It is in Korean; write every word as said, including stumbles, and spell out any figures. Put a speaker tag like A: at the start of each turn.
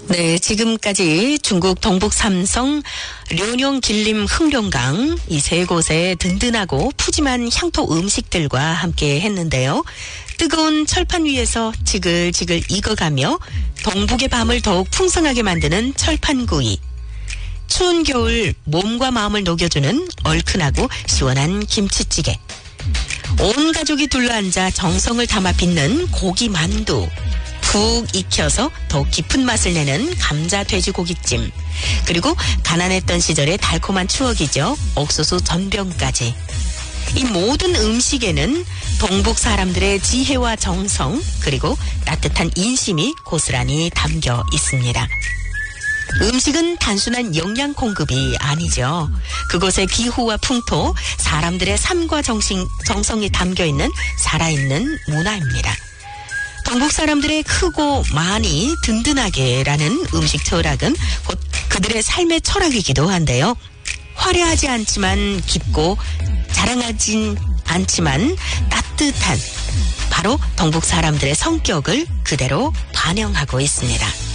A: 네, 지금까지 중국 동북 삼성, 련용, 길림, 흑룡강 이 세 곳의 든든하고 푸짐한 향토 음식들과 함께 했는데요. 뜨거운 철판 위에서 지글지글 익어가며 동북의 밤을 더욱 풍성하게 만드는 철판구이. 추운 겨울 몸과 마음을 녹여주는 얼큰하고 시원한 김치찌개. 온 가족이 둘러앉아 정성을 담아 빚는 고기 만두. 푹 익혀서 더욱 깊은 맛을 내는 감자 돼지고기찜. 그리고 가난했던 시절의 달콤한 추억이죠. 옥수수 전병까지. 이 모든 음식에는 동북 사람들의 지혜와 정성 그리고 따뜻한 인심이 고스란히 담겨 있습니다. 음식은 단순한 영양 공급이 아니죠. 그곳의 기후와 풍토, 사람들의 삶과 정신, 정성이 담겨있는 살아있는 문화입니다. 동북 사람들의 크고 많이 든든하게라는 음식 철학은 곧 그들의 삶의 철학이기도 한데요. 화려하지 않지만 깊고 자랑하진 않지만 따뜻한 바로 동북 사람들의 성격을 그대로 반영하고 있습니다.